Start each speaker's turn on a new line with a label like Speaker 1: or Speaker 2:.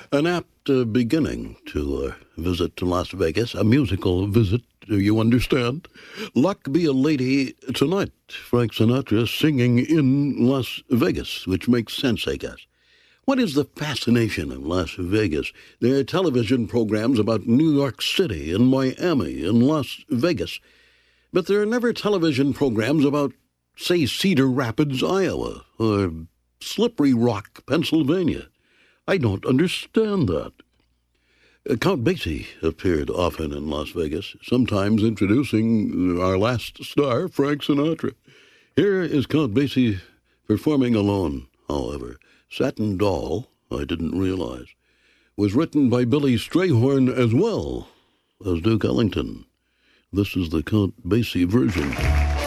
Speaker 1: An apt beginning to a visit to Las Vegas, a musical visit, do you understand? Luck be a lady tonight. Frank Sinatra singing in Las Vegas, which makes sense, I guess. What is the fascination of Las Vegas? There are television programs about New York City and Miami and Las Vegas, but there are never television programs about, say, Cedar Rapids, Iowa, or Slippery Rock, Pennsylvania. I don't understand that. Count Basie appeared often in Las Vegas, sometimes introducing our last star, Frank Sinatra. Here is Count Basie performing alone, however. Satin Doll, I didn't realize, was written by Billy Strayhorn as well as Duke Ellington. This is the Count Basie version.